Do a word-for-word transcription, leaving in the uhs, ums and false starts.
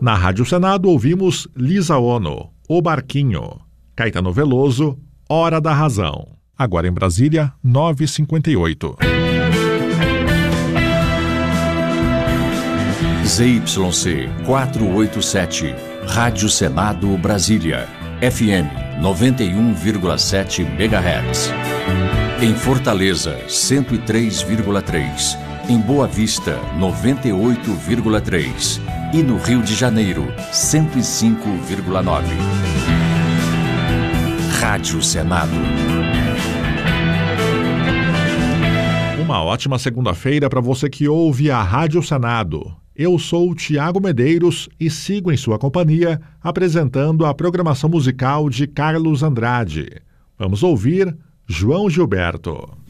Na Rádio Senado ouvimos Lisa Ono, O Barquinho. Caetano Veloso, Hora da Razão. Agora em Brasília, nove e cinquenta e oito. Z Y C quatrocentos e oitenta e sete, Rádio Senado Brasília, F M noventa e um vírgula sete megahertz. Em Fortaleza, cento e três vírgula três. Em Boa Vista, noventa e oito vírgula três. E no Rio de Janeiro, cento e cinco vírgula nove. Rádio Senado. Uma ótima segunda-feira para você que ouve a Rádio Senado. Eu sou o Tiago Medeiros e sigo em sua companhia apresentando a programação musical de Carlos Andrade. Vamos ouvir João Gilberto.